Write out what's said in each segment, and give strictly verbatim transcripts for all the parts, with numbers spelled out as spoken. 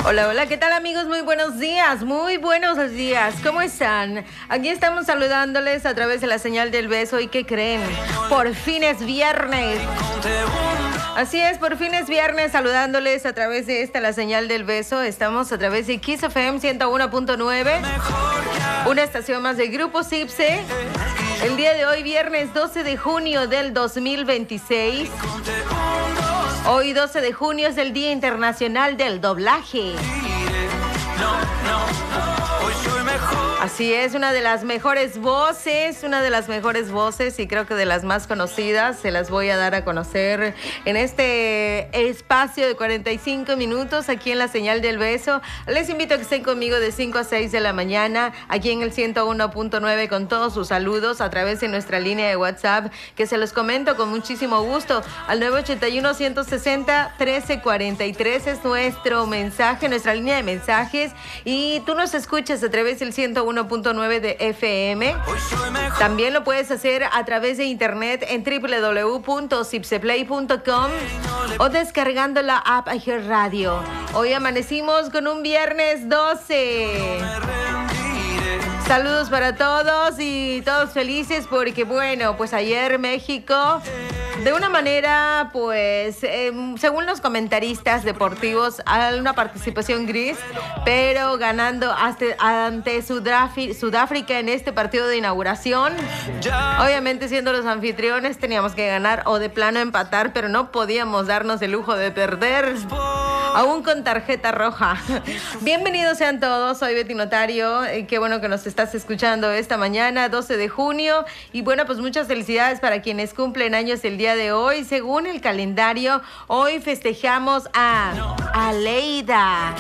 Hola, hola, ¿qué tal amigos? Muy buenos días, muy buenos días. ¿Cómo están? Aquí estamos saludándoles a través de la señal del beso. ¿Y qué creen? Por fin es viernes. Así es, por fin es viernes, saludándoles a través de esta, la señal del beso. Estamos a través de Kiss F M ciento uno punto nueve, una estación más de Grupo Cipse. El día de hoy, viernes doce de junio del dos mil veintiséis. Hoy, doce de junio, es el Día Internacional del Doblaje. Así es, una de las mejores voces, una de las mejores voces y creo que de las más conocidas. Se las voy a dar a conocer en este espacio de cuarenta y cinco minutos aquí en la señal del beso. Les invito a que estén conmigo de cinco a seis de la mañana aquí en el ciento uno punto nueve con todos sus saludos a través de nuestra línea de WhatsApp, que se los comento con muchísimo gusto. Al nueve ochenta y uno, ciento sesenta, trece cuarenta y tres es nuestro mensaje, nuestra línea de mensajes. Y tú nos escuchas a través del ciento uno punto nueve de F M. También lo puedes hacer a través de internet en doble u doble u doble u punto cipseplay punto com o descargando la app iHeartRadio. Hoy amanecimos con un viernes doce. Saludos para todos y todos felices porque, bueno, pues ayer México, de una manera, pues, eh, según los comentaristas deportivos, a una participación gris, pero ganando hasta, ante Sudáfrica, Sudáfrica en este partido de inauguración. Obviamente, siendo los anfitriones, teníamos que ganar o de plano empatar, pero no podíamos darnos el lujo de perder, aún con tarjeta roja. Bienvenidos sean todos, soy Betty Notario, eh, qué bueno que nos estás escuchando esta mañana, doce de junio, y bueno, pues muchas felicidades para quienes cumplen años el día de hoy. Según el calendario, hoy festejamos a Aleida.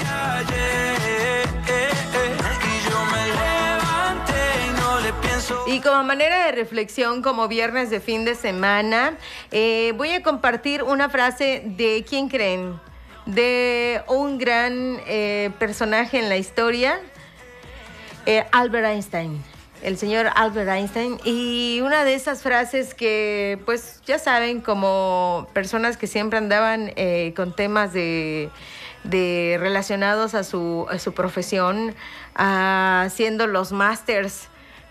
Y como manera de reflexión, como viernes de fin de semana, eh, voy a compartir una frase de, ¿quién creen?, de un gran eh, personaje en la historia, eh, Albert Einstein, el señor Albert Einstein. Y una de esas frases que, pues, ya saben, como personas que siempre andaban eh, con temas de, de relacionados a su, a su profesión, haciendo los másters,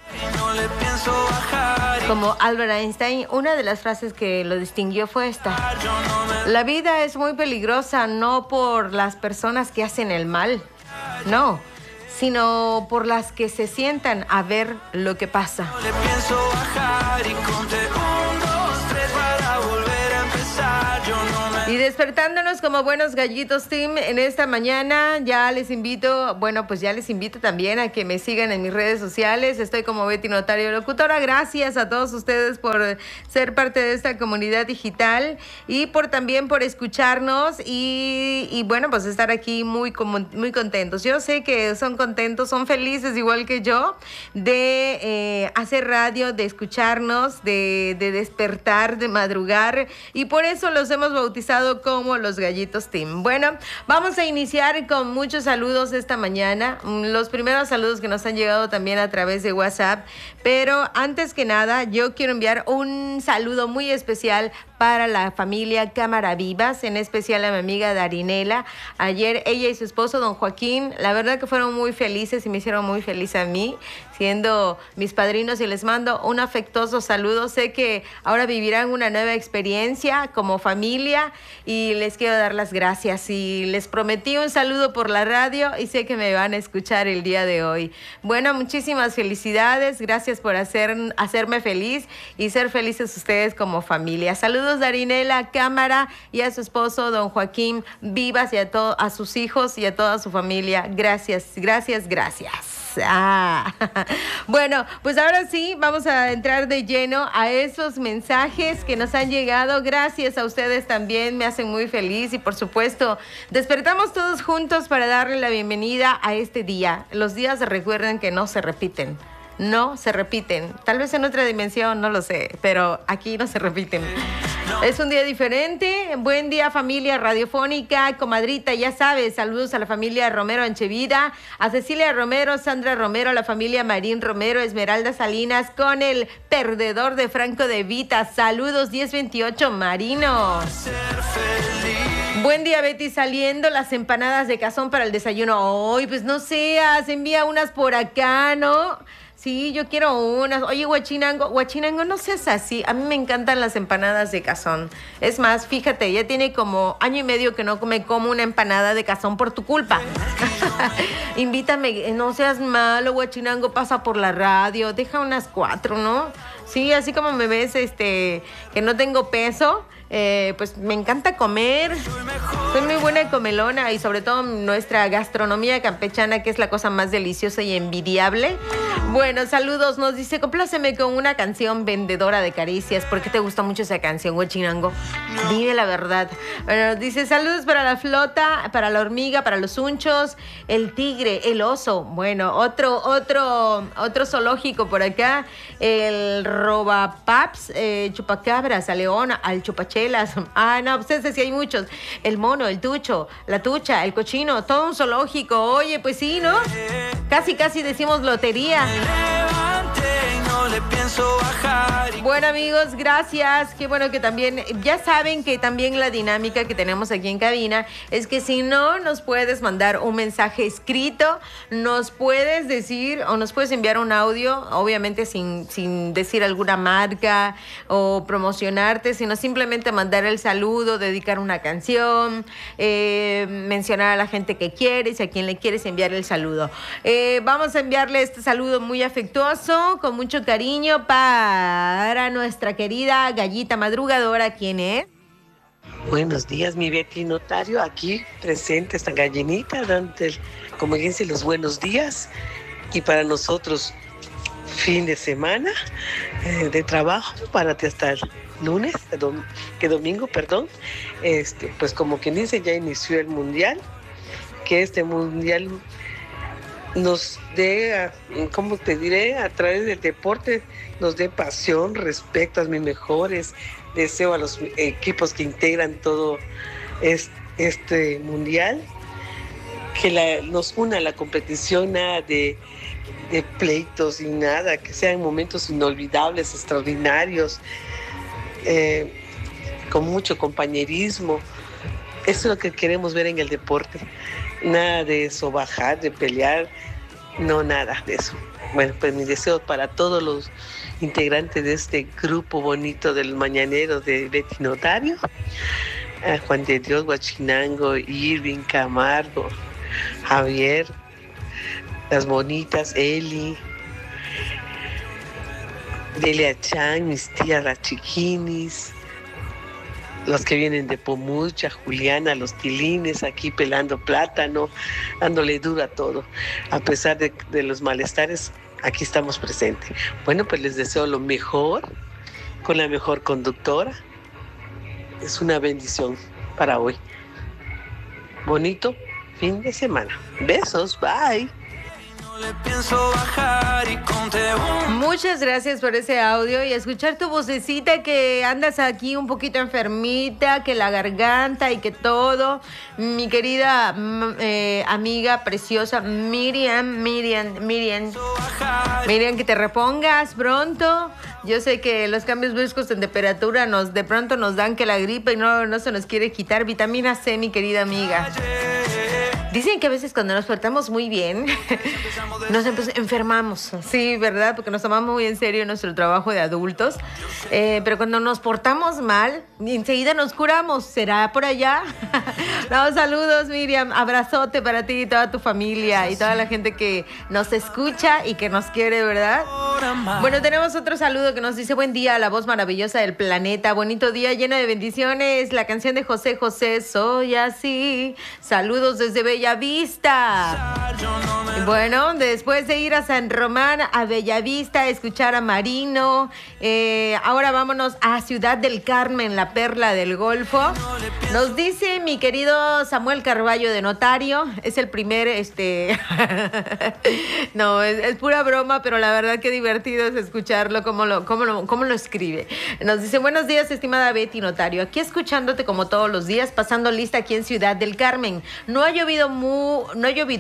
como Albert Einstein, una de las frases que lo distinguió fue esta: la vida es muy peligrosa no por las personas que hacen el mal, no, sino por las que se sientan a ver lo que pasa. Y despertándonos como buenos gallitos team en esta mañana, ya les invito, bueno, pues ya les invito también a que me sigan en mis redes sociales. Estoy como Betty Notario Locutora. Gracias a todos ustedes por ser parte de esta comunidad digital y por también por escucharnos y, y bueno, pues estar aquí muy, muy contentos. Yo sé que son contentos, son felices igual que yo de eh, hacer radio, de escucharnos, de, de despertar, de madrugar, y por eso los hemos bautizado como los gallitos team. Bueno, vamos a iniciar con muchos saludos esta mañana, los primeros saludos que nos han llegado también a través de WhatsApp, pero antes que nada yo quiero enviar un saludo muy especial para la familia Cámara Vivas, en especial a mi amiga Darinela. Ayer ella y su esposo, don Joaquín, la verdad que fueron muy felices y me hicieron muy feliz a mí, siendo mis padrinos, y les mando un afectuoso saludo. Sé que ahora vivirán una nueva experiencia como familia y les quiero dar las gracias. Y les prometí un saludo por la radio y sé que me van a escuchar el día de hoy. Bueno, muchísimas felicidades. Gracias por hacer, hacerme feliz y ser felices ustedes como familia. Saludos Darinela Cámara y a su esposo don Joaquín Vivas y a, to- a sus hijos y a toda su familia. Gracias, gracias, gracias. Ah. Bueno, pues ahora sí, vamos a entrar de lleno a esos mensajes que nos han llegado. Gracias a ustedes también, me hacen muy feliz y por supuesto, despertamos todos juntos para darle la bienvenida a este día. Los días, recuerden que no se repiten. No se repiten, tal vez en otra dimensión, no lo sé, pero aquí no se repiten. Es un día diferente. Buen día familia radiofónica, comadrita, ya sabes, saludos a la familia Romero Anchevida, a Cecilia Romero, Sandra Romero, a la familia Marín Romero, Esmeralda Salinas, con el perdedor de Franco de Vita. Saludos diez veintiocho Marino. Buen día, Betty, saliendo las empanadas de cazón para el desayuno. Ay, pues no seas, envía unas por acá, ¿no? Sí, yo quiero unas. Oye, Huachinango, Huachinango, no seas así. A mí me encantan las empanadas de cazón. Es más, fíjate, ya tiene como año y medio que no me como una empanada de cazón por tu culpa. Invítame, no seas malo, Huachinango, pasa por la radio. Deja unas cuatro, ¿no? Sí, así como me ves, este, que no tengo peso. Eh, pues me encanta comer, soy muy buena comelona y sobre todo nuestra gastronomía campechana, que es la cosa más deliciosa y envidiable. Bueno, saludos, nos dice, compláceme con una canción vendedora de caricias. ¿Por qué te gusta mucho esa canción, Huachinango? Dime la verdad. Bueno, nos dice, saludos para la flota, para la hormiga, para los unchos, el tigre, el oso. Bueno, otro, otro, otro zoológico por acá, el robapaps, eh, chupacabras, a león, al chupache. Ah, no, pues ese sí hay muchos. El mono, el tucho, la tucha, el cochino, todo un zoológico. Oye, pues sí, ¿no? Casi, casi decimos lotería. Bueno, amigos, gracias. Qué bueno que también, ya saben que también la dinámica que tenemos aquí en cabina es que si no nos puedes mandar un mensaje escrito, nos puedes decir o nos puedes enviar un audio, obviamente sin, sin decir alguna marca o promocionarte, sino simplemente mandar el saludo, dedicar una canción, eh, mencionar a la gente que quieres y a quien le quieres enviar el saludo. Eh, vamos a enviarle este saludo muy afectuoso, con mucho cariño para nuestra querida Gallita Madrugadora, ¿quién es? Buenos días, mi Betty Notario, aquí presente esta gallinita, dando, como dicen, los buenos días. Y para nosotros, fin de semana eh, de trabajo, párate hasta el lunes, dom- que domingo, perdón. Este, pues como quien dice, ya inició el mundial, que este mundial nos dé, ¿cómo te diré? A través del deporte nos dé pasión, respeto a mis mejores, deseo a los equipos que integran todo este, este mundial, que la, nos una la competición, nada de, de pleitos y nada, que sean momentos inolvidables, extraordinarios, eh, con mucho compañerismo. Eso es lo que queremos ver en el deporte. Nada de sobajar, de pelear, no, nada de eso. Bueno, pues mis deseos para todos los integrantes de este grupo bonito del mañanero de Betty Notario, a Juan de Dios, Huachinango, Irving, Camargo, Javier, las bonitas, Eli, Delia Chan, mis tías, las chiquinis, los que vienen de Pomucha, Juliana, los tilines, aquí pelando plátano, dándole duro a todo. A pesar de, de los malestares, aquí estamos presentes. Bueno, pues les deseo lo mejor, con la mejor conductora. Es una bendición para hoy. Bonito fin de semana. Besos, bye. Muchas gracias por ese audio y escuchar tu vocecita, que andas aquí un poquito enfermita, que la garganta y que todo. Mi querida eh, amiga preciosa Miriam, Miriam, Miriam, Miriam, que te repongas pronto. Yo sé que los cambios bruscos en temperatura nos de pronto nos dan que la gripe y no, no se nos quiere quitar. Vitamina C, mi querida amiga. Dicen que a veces cuando nos portamos muy bien, nos enfermamos. Sí, ¿verdad? Porque nos tomamos muy en serio nuestro trabajo de adultos. Eh, pero cuando nos portamos mal, enseguida nos curamos. ¿Será por allá? No, saludos, Miriam. Abrazote para ti y toda tu familia y toda la gente que nos escucha y que nos quiere, ¿verdad? Bueno, tenemos otro saludo que nos dice: buen día, la voz maravillosa del planeta. Bonito día lleno de bendiciones. La canción de José José, Soy Así. Saludos desde Bellavista. Bueno, después de ir a San Román, a Bellavista, a escuchar a Marino, eh, ahora vámonos a Ciudad del Carmen, la perla del Golfo. Nos dice mi querido Samuel Carballo de Notario, es el primer, este, no, es, es pura broma, pero la verdad que divertido es escucharlo, cómo lo, cómo lo, cómo lo escribe. Nos dice: buenos días, estimada Betty Notario, aquí escuchándote como todos los días, pasando lista aquí en Ciudad del Carmen. No ha llovido mu, no ha llovido, puro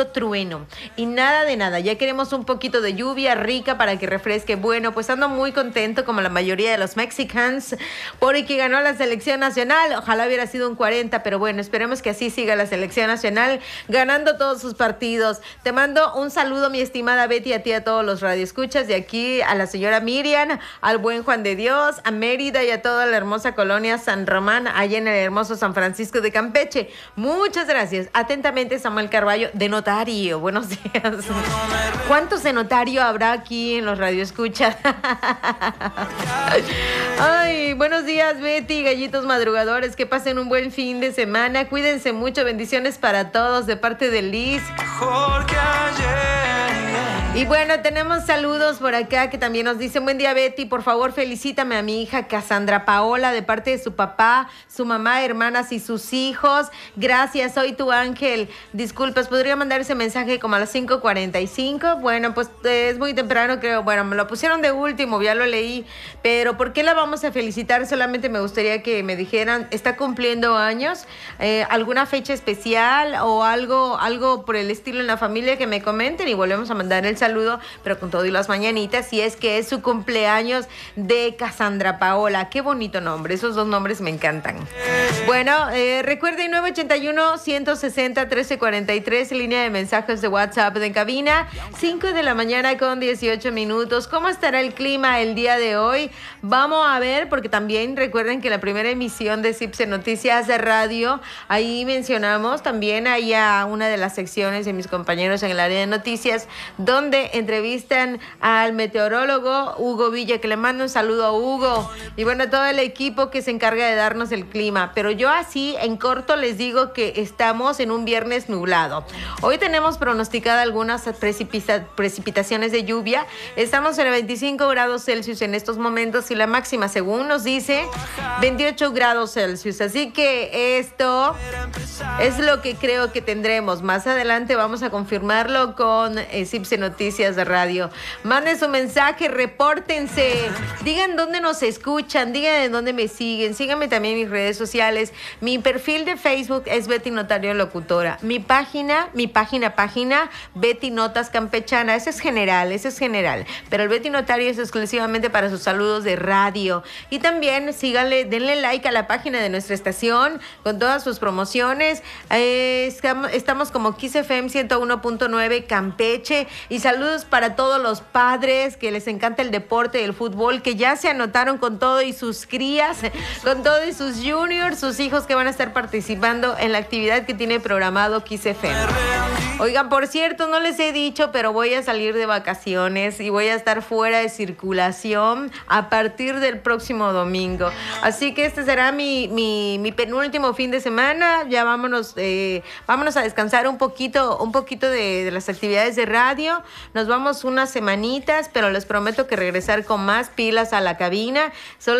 trueno. Y nada de nada, ya queremos un poquito de lluvia rica para que refresque. Bueno, pues ando muy contento como la mayoría de los mexicanos porque ganó la selección nacional. Ojalá hubiera sido un cuarenta, pero bueno, esperemos que así siga la selección nacional ganando todos sus partidos. Te mando un saludo, mi estimada Betty, a ti, a todos los radioescuchas, de aquí a la señora Miriam, al buen Juan de Dios, a Mérida y a toda la hermosa colonia San Román, allá en el hermoso San Francisco de Campeche. Muchas gracias. Atentamente, Samuel Carballo, de Notario. Buenos días. ¿Cuántos de Notario habrá aquí en los radioescuchas? Ay, buenos días, Betty, gallitos madrugadores, que pasen un buen fin de semana, cuídense mucho, bendiciones para todos de parte de Liz. Y bueno, tenemos saludos por acá que también nos dicen: buen día, Betty, por favor felicítame a mi hija Cassandra Paola de parte de su papá, su mamá, hermanas y sus hijos. Gracias, soy tu ángel. Disculpas, ¿podría mandar ese mensaje como a las cinco cuarenta y cinco? Bueno, pues eh, es muy temprano, creo. Bueno, me lo pusieron de último, ya lo leí. Pero ¿por qué la vamos a felicitar? Solamente me gustaría que me dijeran, ¿está cumpliendo años? Eh, ¿Alguna fecha especial o algo, algo por el estilo en la familia? Que me comenten y volvemos a mandar el saludo, pero con todo y las mañanitas, si es que es su cumpleaños de Cassandra Paola. Qué bonito nombre, esos dos nombres me encantan. Bueno, eh, recuerden nueve ochenta y uno, ciento sesenta, trece cuarenta y tres, línea de mensajes de WhatsApp de cabina, cinco de la mañana con dieciocho minutos. ¿Cómo estará el clima el día de hoy? Vamos a ver, porque también recuerden que la primera emisión de Cipse Noticias de Radio, ahí mencionamos también ahí a una de las secciones de mis compañeros en el área de noticias, donde entrevistan al meteorólogo Hugo Villa, que le mando un saludo a Hugo, y bueno, todo el equipo que se encarga de darnos el clima. Pero yo así en corto les digo que estamos en un viernes nublado. Hoy tenemos pronosticada algunas precipita- precipitaciones de lluvia. Estamos en veinticinco grados Celsius en estos momentos y la máxima, según nos dice, veintiocho grados Celsius. Así que esto es lo que creo que tendremos. Más adelante vamos a confirmarlo con eh, Cipse Noticias de Radio. Manden su mensaje, repórtense, digan dónde nos escuchan, digan en dónde me siguen, síganme también en mis redes sociales. Mi perfil de Facebook es Betty Notario Locutora. Mi página, mi página, página, Betty Notas Campechana. Ese es general, ese es general. Pero el Betty Notario es exclusivamente para sus saludos de radio. Y también síganle, denle like a la página de nuestra estación con todas sus promociones. Eh, estamos como Kiss F M ciento uno punto nueve Campeche. Y saludos para todos los padres que les encanta el deporte y el fútbol, que ya se anotaron con todo y sus crías, con todo y sus juniors, sus hijos que van a estar participando en la actividad que tiene programado Kiss F M. Oigan, por cierto, no les he dicho, pero voy a salir de vacaciones y voy a estar fuera de circulación a partir del próximo domingo. Así que este será mi, mi, mi penúltimo fin de semana. Ya vámonos, eh, vámonos a descansar un poquito, un poquito de, de las actividades de radio. Nos vamos unas semanitas, pero les prometo que regresar con más pilas a la cabina. Solo